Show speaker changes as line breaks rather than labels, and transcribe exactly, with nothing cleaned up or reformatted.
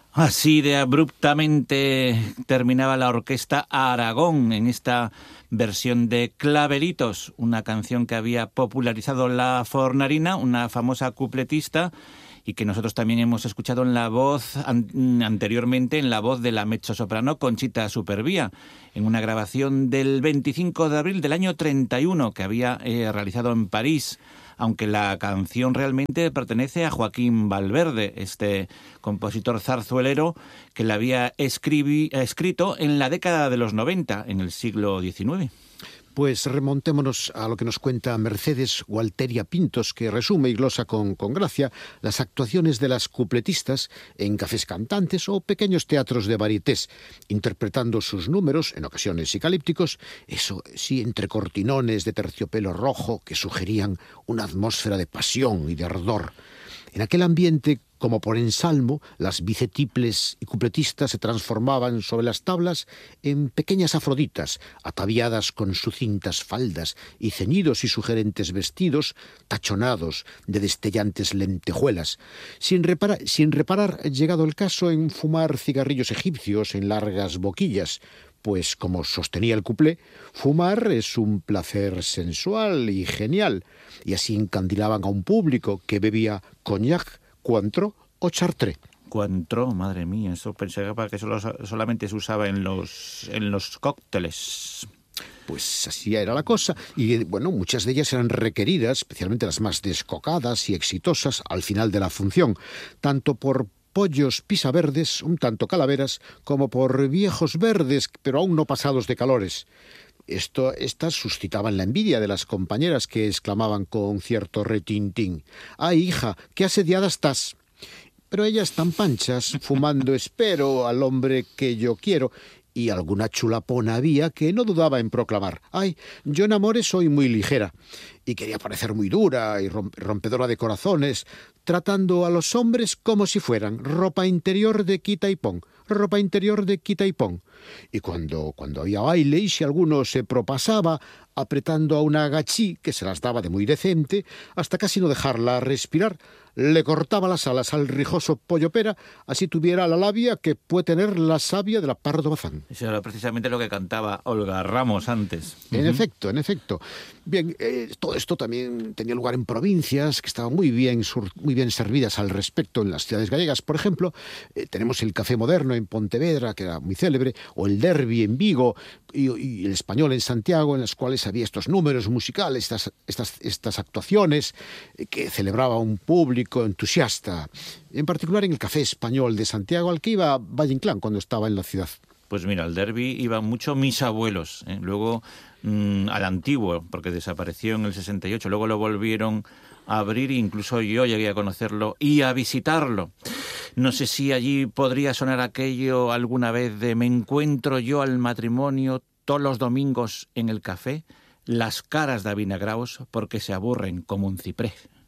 Así de abruptamente terminaba la orquesta Aragón en esta versión de Clavelitos, una canción que había popularizado la Fornarina, una famosa cupletista, y que nosotros también hemos escuchado en la voz an- anteriormente, en la voz de la mezzosoprano Conchita Supervía, en una grabación del veinticinco de abril del año treinta y uno que había eh, realizado en París, aunque la canción realmente pertenece a Joaquín Valverde, este compositor zarzuelero que la había escribi- escrito en la década de los noventa, en el siglo diecinueve.
Pues remontémonos a lo que nos cuenta Mercedes Gualteria Pintos, que resume y glosa con, con gracia las actuaciones de las cupletistas en cafés cantantes o pequeños teatros de varietés, interpretando sus números, en ocasiones psicalípticos, eso sí, entre cortinones de terciopelo rojo que sugerían una atmósfera de pasión y de ardor. En aquel ambiente, como por ensalmo, las bicetiples y cupletistas se transformaban sobre las tablas en pequeñas afroditas, ataviadas con sucintas faldas y ceñidos y sugerentes vestidos, tachonados de destellantes lentejuelas, sin reparar, sin reparar, llegado el caso, en fumar cigarrillos egipcios en largas boquillas, pues, como sostenía el cuplé, fumar es un placer sensual y genial, y así encandilaban a un público que bebía cognac, Cointreau o Chartreux.
Cointreau, madre mía, eso pensaba que solo, solamente se usaba en los, en los cócteles.
Pues así era la cosa, y bueno, muchas de ellas eran requeridas, especialmente las más descocadas y exitosas, al final de la función, tanto por pollos pisaverdes, un tanto calaveras, como por viejos verdes, pero aún no pasados de calores. Esto, estas suscitaban la envidia de las compañeras, que exclamaban con cierto retintín: «¡Ay, hija, qué asediada estás!». Pero ellas, tan panchas, fumando espero al hombre que yo quiero, y alguna chulapona había que no dudaba en proclamar: «Ay, yo en amores soy muy ligera», y quería parecer muy dura y rompedora de corazones, tratando a los hombres como si fueran ropa interior de quita y pon, ropa interior de quita y pon. Y cuando, cuando había baile, y si alguno se propasaba, apretando a una gachí que se las daba de muy decente, hasta casi no dejarla respirar, le cortaba las alas al rijoso pollo pera, así tuviera la labia que puede tener la savia de la Pardo Bazán.
Eso era precisamente lo que cantaba Olga Ramos antes.
En
Uh-huh.
efecto, en efecto. Bien, eh, todo esto también tenía lugar en provincias que estaban muy bien, sur, muy bien servidas al respecto en las ciudades gallegas. Por ejemplo, eh, tenemos el Café Moderno en Pontevedra, que era muy célebre, o el Derby en Vigo, y, y el Español en Santiago, en los cuales había estos números musicales, estas, estas, estas actuaciones eh, que celebraba un público entusiasta. En particular en el Café Español de Santiago, al que iba Valle Inclán cuando estaba en la ciudad.
Pues mira, al Derby iban mucho mis abuelos, ¿eh? Luego mmm, al antiguo, porque desapareció en el sesenta y ocho, luego lo volvieron a abrir, incluso yo llegué a conocerlo y a visitarlo. No sé si allí podría sonar aquello alguna vez de: «Me encuentro yo al matrimonio todos los domingos en el café, las caras de avinagraos porque se aburren como un ciprés».